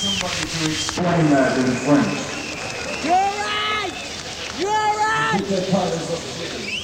Somebody to explain that in French. You're right! You're right! Keep their colors up.